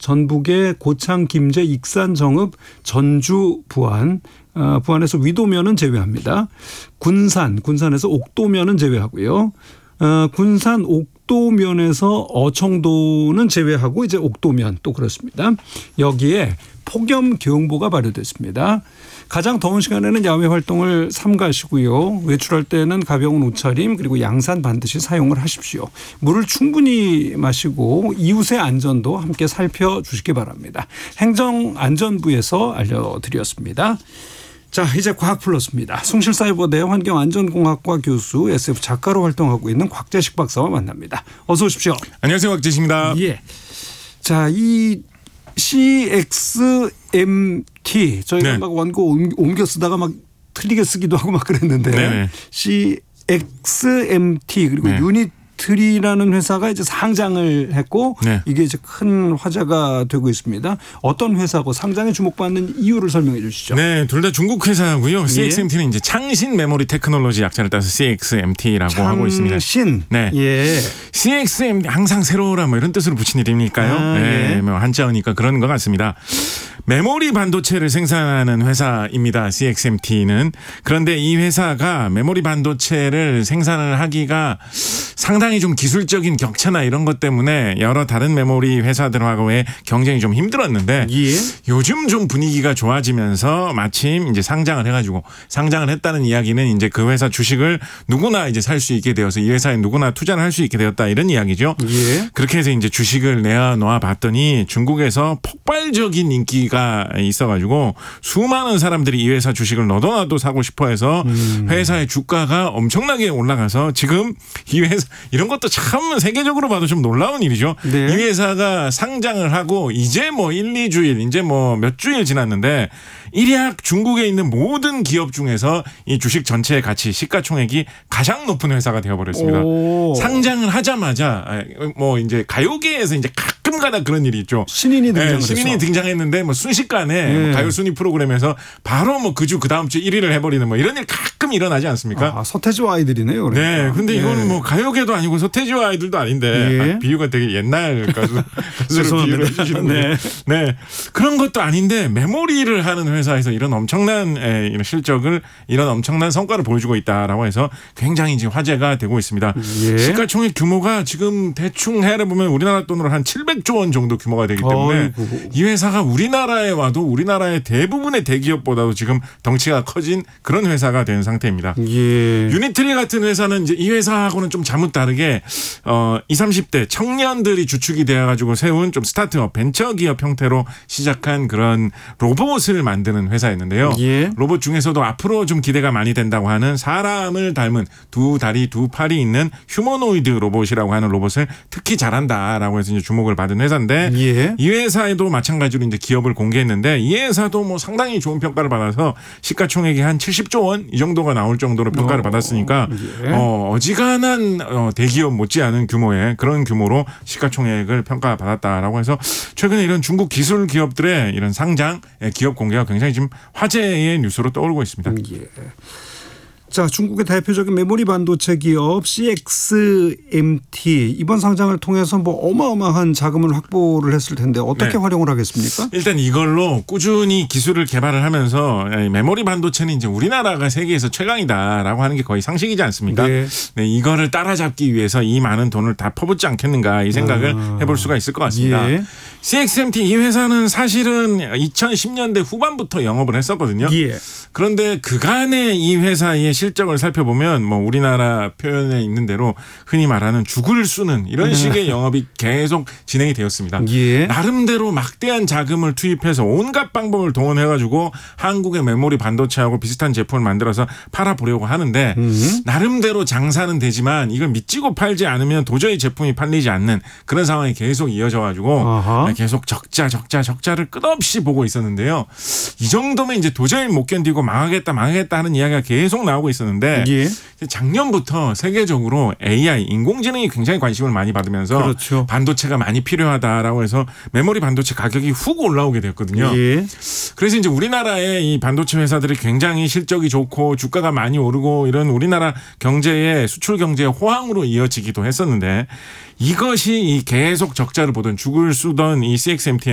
전북의 고창, 김제, 익산, 정읍, 전주, 부안. 부안에서 위도면은 제외합니다. 군산에서 옥도면은 제외하고요. 군산 옥도면에서 어청도는 제외하고 이제 옥도면 또 그렇습니다. 여기에 폭염경보가 발효됐습니다. 가장 더운 시간에는 야외 활동을 삼가시고요. 외출할 때는 가벼운 옷차림 그리고 양산 반드시 사용을 하십시오. 물을 충분히 마시고 이웃의 안전도 함께 살펴주시기 바랍니다. 행정안전부에서 알려드렸습니다. 자, 이제 과학 플러스입니다. 숭실사이버대 환경안전공학과 교수 SF 작가로 활동하고 있는 곽재식 박사와 만납니다. 어서 오십시오. 안녕하세요. 곽재식입니다. 예. 자, 이 CXMT 저희가 네. 막 원고 옮겨 쓰다가 막 틀리게 쓰기도 하고 막 그랬는데 네. CXMT 그리고 네. 유니트리라는 회사가 이제 상장을 했고 네. 이게 이제 큰 화제가 되고 있습니다. 어떤 회사고 상장에 주목받는 이유를 설명해 주시죠. 네, 둘 다 중국 회사고요. CXMT는 이제 창신 메모리 테크놀로지 약자를 따서 CXMT라고 하고 있습니다. 창신. 네. 예. CXMT 항상 새로워라 뭐 이런 뜻으로 붙인 이름이니까요. 네, 예. 뭐 한자어니까 그런 것 같습니다. 메모리 반도체를 생산하는 회사입니다. CXMT는. 그런데 이 회사가 메모리 반도체를 생산을 하기가 상당히 좀 기술적인 격차나 이런 것 때문에 여러 다른 메모리 회사들하고의 경쟁이 좀 힘들었는데 예. 요즘 좀 분위기가 좋아지면서 마침 이제 상장을 해가지고 상장을 했다는 이야기는 이제 그 회사 주식을 누구나 이제 살 수 있게 되어서 이 회사에 누구나 투자를 할 수 있게 되었다 이런 이야기죠. 예. 그렇게 해서 이제 주식을 내놓아 봤더니 중국에서 폭발적인 인기가 있어가지고 수많은 사람들이 이 회사 주식을 너도나도 사고 싶어해서 회사의 주가가 엄청나게 올라가서 지금 이 회사 이런 것도 참 세계적으로 봐도 좀 놀라운 일이죠. 네. 이 회사가 상장을 하고 이제 뭐 1, 2주일 이제 뭐 몇 주일 지났는데 일약 중국에 있는 모든 기업 중에서 이 주식 전체의 가치 시가총액이 가장 높은 회사가 되어버렸습니다. 상장을 하자마자 뭐 이제 가요계에서 이제 가끔가다 그런 일이 있죠. 신인이 등장해서 신인이 등장했는데 뭐 순식간에 가요 순위 프로그램에서 바로 뭐 그 주 그 다음 주 1위를 해버리는 뭐 이런 일 가끔 일어나지 않습니까? 서태지와 아이들이네요. 그러니까. 네, 근데 이거는 뭐 가요계도 아니고 서태지와 아이들도 아닌데 비유가 되게 옛날 가수로 비유를 해주시는데 네, 그런 것도 아닌데 메모리를 하는 회사에서 이런 엄청난 이런 실적을 이런 엄청난 성과를 보여주고 있다라고 해서 굉장히 이제 화제가 되고 있습니다. 예. 시가총액 규모가 지금 대충 해보면 우리나라 돈으로 한 700조 원 정도 규모가 되기 때문에 이 회사가 우리나라에 와도 우리나라의 대부분의 대기업보다도 지금 덩치가 커진 그런 회사가 된 상태입니다. 예. 유니트리 같은 회사는 이제 이 회사하고는 좀 잘못 다르게 20, 30대 청년들이 주축이 되어가지고 세운 좀 스타트업 벤처기업 형태로 시작한 그런 로봇을 만드는 회사였는데요. 예. 로봇 중에서도 앞으로 좀 기대가 많이 된다고 하는 사람을 닮은 두 다리 두 팔이 있는 휴머노이드 로봇이라고 하는 로봇을 특히 잘한다라고 해서 이제 주목을 받은 회사인데 예. 이 회사에도 마찬가지로 이제 기업을 공개했는데 이 회사도 뭐 상당히 좋은 평가를 받아서 시가총액이 한 70조 원 이 정도가 나올 정도로 평가를 받았으니까 예. 어지간한 대기업 못지않은 규모의 그런 규모로 시가총액을 평가받았다라고 해서 최근에 이런 중국 기술 기업들의 이런 상장 기업 공개가 굉장히 지금 화제의 뉴스로 떠오르고 있습니다. 예. 자, 중국의 대표적인 메모리 반도체 기업 CXMT 이번 상장을 통해서 뭐 어마어마한 자금을 확보를 했을 텐데 어떻게 활용을 하겠습니까? 일단 이걸로 꾸준히 기술을 개발을 하면서 메모리 반도체는 이제 우리나라가 세계에서 최강이다라고 하는 게 거의 상식이지 않습니까? 네. 네, 이거를 따라잡기 위해서 이 많은 돈을 다 퍼붓지 않겠는가 이 생각을 해볼 수가 있을 것 같습니다. 예. CXMT 이 회사는 사실은 2010년대 후반부터 영업을 했었거든요. 예. 그런데 그간의 이 회사의 실적을 살펴보면 뭐 우리나라 표현에 있는 대로 흔히 말하는 죽을 수는 이런 식의 영업이 계속 진행이 되었습니다. 예. 나름대로 막대한 자금을 투입해서 온갖 방법을 동원해가지고 한국의 메모리 반도체하고 비슷한 제품을 만들어서 팔아보려고 하는데 나름대로 장사는 되지만 이걸 믿지고 팔지 않으면 도저히 제품이 팔리지 않는 그런 상황이 계속 이어져가지고 계속 적자를 끝없이 보고 있었는데요. 이 정도면 이제 도저히 못 견디고 망하겠다 하는 이야기가 계속 나오고 있었는데 예. 작년부터 세계적으로 AI 인공지능이 굉장히 관심을 많이 받으면서 그렇죠. 반도체가 많이 필요하다라고 해서 메모리 반도체 가격이 훅 올라오게 됐거든요. 예. 그래서 이제 우리나라의 이 반도체 회사들이 굉장히 실적이 좋고 주가가 많이 오르고 이런 우리나라 경제의 수출 경제의 호황으로 이어지기도 했었는데 이것이 이 계속 적자를 보던 죽을 쓰던 이 CXMT